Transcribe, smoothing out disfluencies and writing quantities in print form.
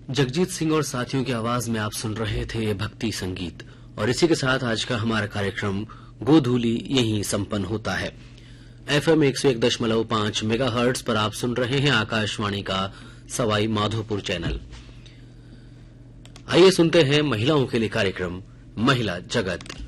जगजीत सिंह और साथियों की आवाज में आप सुन रहे थे भक्ति संगीत। और इसी के साथ आज का हमारा कार्यक्रम गोधूली यहीं संपन्न होता है। FM 101.5 मेगाहर्ट्ज पर आप सुन रहे हैं आकाशवाणी का सवाई माधोपुर चैनल। आइए सुनते हैं महिलाओं के लिए कार्यक्रम महिला जगत।